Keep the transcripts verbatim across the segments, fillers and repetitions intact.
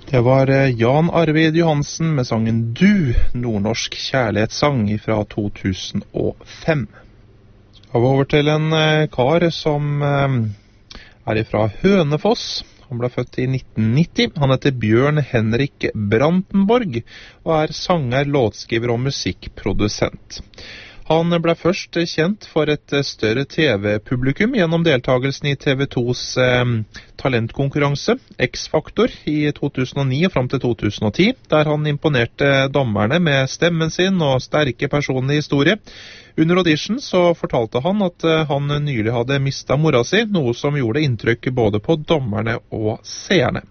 Det var Jan Arvid Johansen med sangen Du, nordnorsk kjærlighetssang fra to tusen og fem. Jeg var over til en kar som er fra Hønefoss. Han ble født i nitten nitti. Han heter Bjørn Henrik Brandenborg og er sanger, låtskriver og musikkprodusent. Han ble først kjent for et større T V-publikum gjennom deltagelsen i T V tos eh, talentkonkurranse X-Factor i to tusen og ni og frem til to tusen og ti, der han imponerte dommerne med stemmen sin og sterke personlige historie. Under audition så fortalte han at han nylig hadde mistet mora si, noe som gjorde inntrykk både på dommerne og seerne.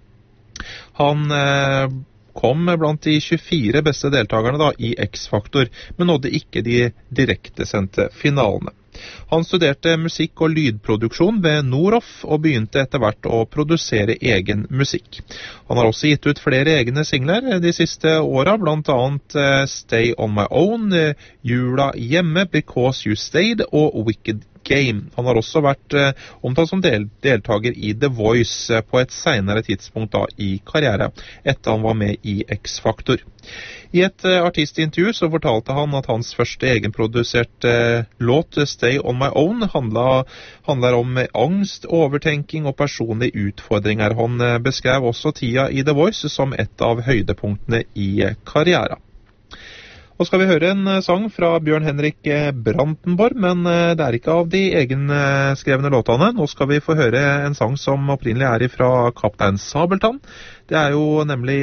Han eh, kom blant de tjuefire beste deltakerne da, i X-Factor, men nådde ikke de direktesendte finalene. Han studerte musikk- og lydproduksjon ved Noroff og begynte etter hvert å produsere egen musikk. Han har også gitt ut flere egne singler de siste åra, blant annet Stay On My Own, Jula Hjemme, Because You Stayed og Wicked Game. Han har også vært eh, omtalt som del deltaker i The Voice eh, på et senere tidspunkt da, i karriere, etter han var med i X-Factor. I et eh, artistintervju så fortalte han at hans første egenproduserte eh, låt, Stay On My Own, handla, handler om angst, overtenking og personlige utfordringer. Han eh, beskrev også tida i The Voice som et av høydepunktene i eh, karrieren. Nå skal vi høre en sang fra Bjørn Henrik Brandenborg, men det er ikke av de egenskrevne låtene. Nå skal vi få høre en sang som opprinnelig er fra Kaptein Sabeltann. Det er jo nemlig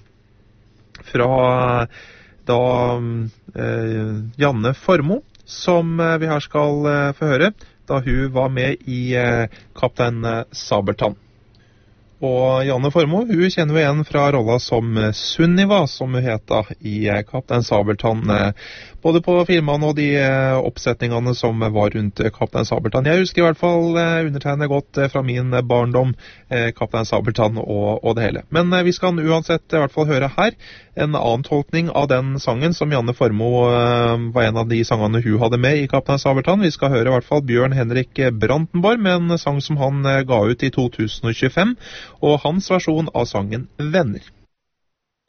fra da eh, Janne Formoe, som vi her skal få høre, da hun var med i eh, Kaptein Sabeltann. Og Janne Formoe, hun kjenner vi igjen fra rolla som Sunniva, som hun heter i Kaptein Sabeltann, både på filmene og de oppsetningene som var rundt Kaptein Sabeltann. Jeg husker i hvert fall undertegnet godt fra min barndom Kaptein Sabeltann og, og det hele. Men vi skal uansett i hvert fall høre her en annen tolkning av den sangen som Janne Formoe var en av de sangene hun hadde med i Kaptein Sabeltann. Vi skal høre i hvert fall Bjørn Henrik Brandenborg med en sang som han ga ut i to tusen og tjuefem, og hans versjon av sangen Venner.